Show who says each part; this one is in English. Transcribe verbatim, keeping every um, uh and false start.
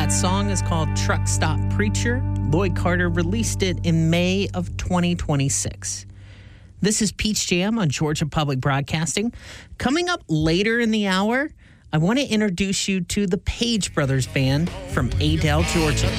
Speaker 1: That song is called Truck Stop Preacher. Lloyd Carter released it in May of twenty twenty-six. This is Peach Jam on Georgia Public Broadcasting. Coming up later in the hour, I want to introduce you to the Page Brothers Band from Adel, Georgia.